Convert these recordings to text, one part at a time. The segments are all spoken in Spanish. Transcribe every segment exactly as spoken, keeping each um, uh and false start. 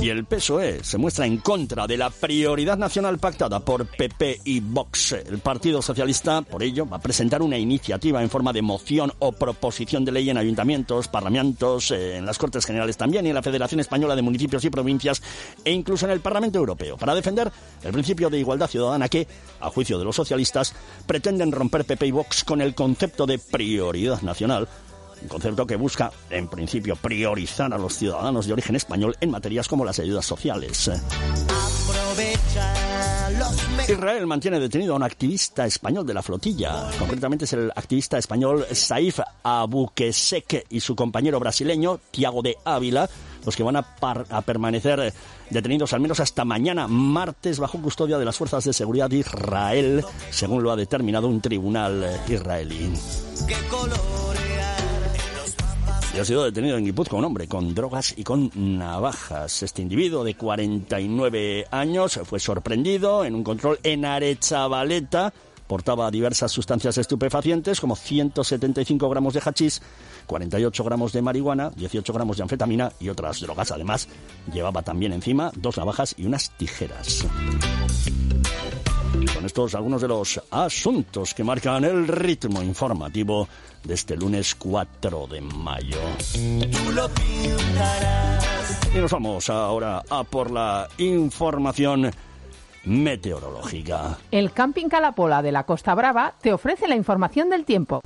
Y el P S O E se muestra en contra de la prioridad nacional pactada por P P y Vox. El Partido Socialista, por ello, va a presentar una iniciativa en forma de moción o proposición de ley en ayuntamientos, parlamentos, eh, en las Cortes Generales también y en la Federación Española de Municipios y Provincias e incluso en el Parlamento Europeo, para defender el principio de igualdad ciudadana que, a juicio de los socialistas, pretenden romper P P y Vox con el concepto de prioridad nacional. Un concepto que busca, en principio, priorizar a los ciudadanos de origen español en materias como las ayudas sociales. Israel mantiene detenido a un activista español de la flotilla. Concretamente es el activista español Saif Abuquesek y su compañero brasileño, Tiago de Ávila, los que van a, par- a permanecer detenidos al menos hasta mañana, martes, bajo custodia de las fuerzas de seguridad de Israel, según lo ha determinado un tribunal israelí. Y ha sido detenido en Guipúzcoa un hombre con drogas y con navajas. Este individuo de cuarenta y nueve años fue sorprendido en un control en Arechavaleta. Portaba diversas sustancias estupefacientes como ciento setenta y cinco gramos de hachís, cuarenta y ocho gramos de marihuana, dieciocho gramos de anfetamina y otras drogas. Además, llevaba también encima dos navajas y unas tijeras. Con estos algunos de los asuntos que marcan el ritmo informativo de este lunes cuatro de mayo. Y nos vamos ahora a por la información meteorológica. El Camping Calapola de la Costa Brava te ofrece la información del tiempo.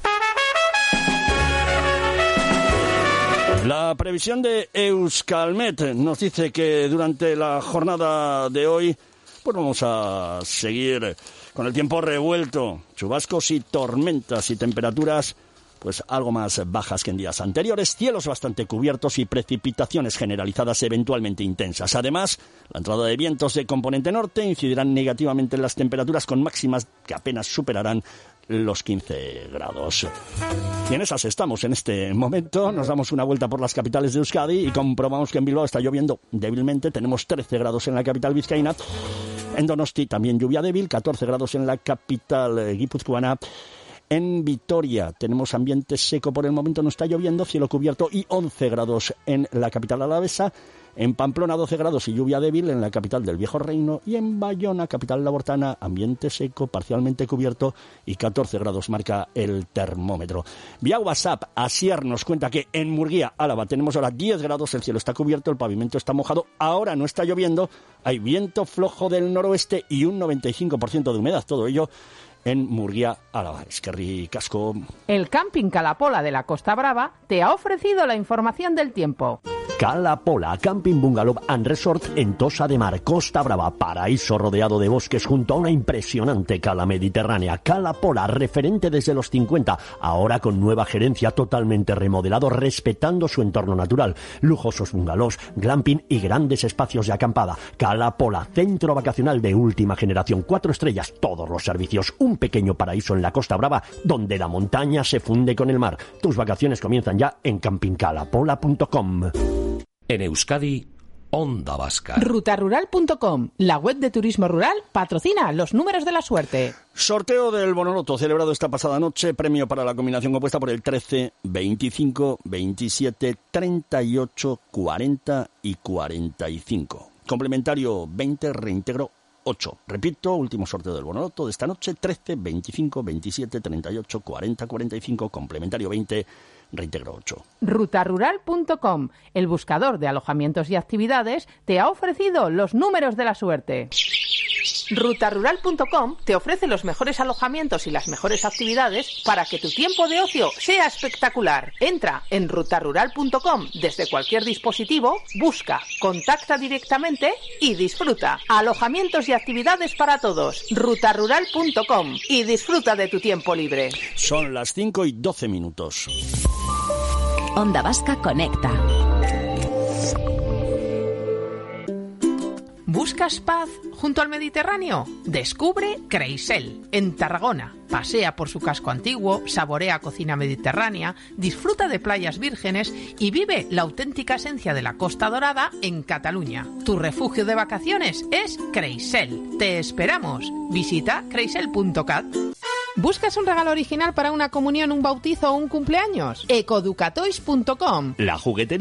La previsión de Euskalmet nos dice que durante la jornada de hoy pues vamos a seguir con el tiempo revuelto, chubascos y tormentas y temperaturas pues algo más bajas que en días anteriores, cielos bastante cubiertos y precipitaciones generalizadas eventualmente intensas. Además, la entrada de vientos de componente norte incidirán negativamente en las temperaturas con máximas que apenas superarán los quince grados. Y en esas estamos en este momento. Nos damos una vuelta por las capitales de Euskadi y comprobamos que en Bilbao está lloviendo débilmente. Tenemos trece grados en la capital vizcaína. En Donosti también lluvia débil, catorce grados en la capital eh, guipuzcoana. En Vitoria tenemos ambiente seco por el momento, no está lloviendo, cielo cubierto y once grados en la capital alavesa. En Pamplona doce grados y lluvia débil en la capital del Viejo Reino. Y en Bayona, capital labortana, ambiente seco, parcialmente cubierto y catorce grados marca el termómetro. Vía WhatsApp, Asier nos cuenta que en Murguía, Álava, tenemos ahora diez grados, el cielo está cubierto, el pavimento está mojado, ahora no está lloviendo, hay viento flojo del noroeste y un noventa y cinco por ciento de humedad, todo ello en Murguía, Álava. Eskerrik Casco. El Camping Calapola de la Costa Brava te ha ofrecido la información del tiempo. Calapola, Camping Bungalow and Resort en Tossa de Mar, Costa Brava, paraíso rodeado de bosques junto a una impresionante cala mediterránea. Calapola, referente desde los cincuenta, ahora con nueva gerencia, totalmente remodelado, respetando su entorno natural. Lujosos bungalows, glamping y grandes espacios de acampada. Calapola, centro vacacional de última generación, cuatro estrellas, todos los servicios, un pequeño paraíso en la Costa Brava, donde la montaña se funde con el mar. Tus vacaciones comienzan ya en camping calapola punto com. En Euskadi, Onda Vasca. ruta rural punto com, la web de turismo rural, patrocina los números de la suerte. Sorteo del Bonoloto celebrado esta pasada noche, premio para la combinación compuesta por el trece, veinticinco, veintisiete, treinta y ocho, cuarenta y cuarenta y cinco. Complementario veinte, reintegro ocho. Repito, último sorteo del Bonoloto de esta noche, trece, veinticinco, veintisiete, treinta y ocho, cuarenta, cuarenta y cinco, complementario veinte, reintegro ocho. ruta rural punto com, el buscador de alojamientos y actividades, te ha ofrecido los números de la suerte. ruta rural punto com te ofrece los mejores alojamientos y las mejores actividades para que tu tiempo de ocio sea espectacular. Entra en ruta rural punto com desde cualquier dispositivo, busca, contacta directamente y disfruta. Alojamientos y actividades para todos. ruta rural punto com y disfruta de tu tiempo libre. Son las cinco y doce minutos. Onda Vasca Conecta. ¿Buscas paz junto al Mediterráneo? Descubre Creisel, en Tarragona. Pasea por su casco antiguo, saborea cocina mediterránea, disfruta de playas vírgenes y vive la auténtica esencia de la Costa Dorada en Cataluña. Tu refugio de vacaciones es Creisel. Te esperamos. Visita creisel punto cat. ¿Buscas un regalo original para una comunión, un bautizo o un cumpleaños? ecoducatoys punto com. La juguetería